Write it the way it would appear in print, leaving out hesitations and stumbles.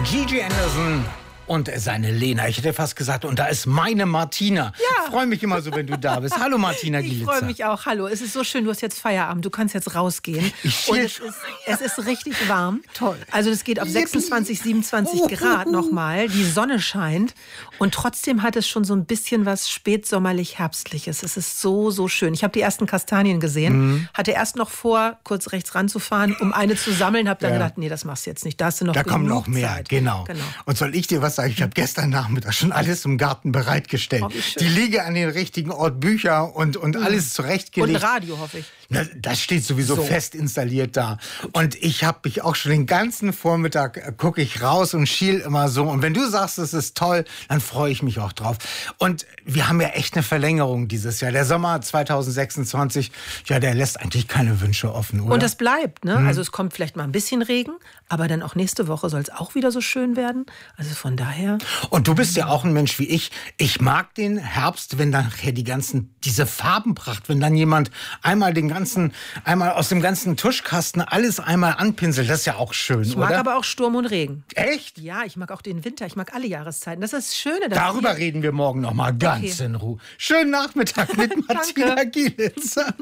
Gigi Anderson und seine Lena. Ich hätte fast gesagt, und da ist meine Martina. Ja. Ich freue mich immer so, wenn du da bist. Hallo Martina Gielitzer. Ich freue mich auch. Hallo, es ist so schön, du hast jetzt Feierabend, du kannst jetzt rausgehen. Und es ist richtig warm. Toll. Also es geht auf 26, 27 Grad nochmal. Die Sonne scheint und trotzdem hat es schon so ein bisschen was spätsommerlich-herbstliches. Es ist so, so schön. Ich habe die ersten Kastanien gesehen, hatte erst noch vor, kurz rechts ranzufahren, um eine zu sammeln, habe dann gedacht, nee, das machst du jetzt nicht. Da hast du noch Da kommen noch genug mehr, Zeit. genau. Und soll ich dir was sagen? Ich habe gestern Nachmittag schon alles im Garten bereitgestellt. Oh, wie schön. Die liege an den richtigen Ort, Bücher und alles zurechtgelegt. Und Radio, hoffe ich. Na, das steht sowieso fest installiert da. Und ich habe mich auch schon den ganzen Vormittag, gucke ich raus und schiel immer so. Und wenn du sagst, es ist toll, dann freue ich mich auch drauf. Und wir haben ja echt eine Verlängerung dieses Jahr. Der Sommer 2026, ja, der lässt eigentlich keine Wünsche offen, oder? Und das bleibt, ne? Also es kommt vielleicht mal ein bisschen Regen, aber dann auch nächste Woche soll es auch wieder so schön werden. Also von daher. Und du bist ja auch ein Mensch wie ich. Ich mag den Herbst, wenn dann nachher diese Farbenpracht, wenn dann jemand einmal aus dem ganzen Tuschkasten alles einmal anpinselt, das ist ja auch schön, Ich oder? mag aber auch Sturm und Regen. Echt? Ja, ich mag auch den Winter, ich mag alle Jahreszeiten. Das ist das Schöne. Darüber reden wir morgen noch mal ganz in Ruhe. Schönen Nachmittag mit Martina Gielitzer.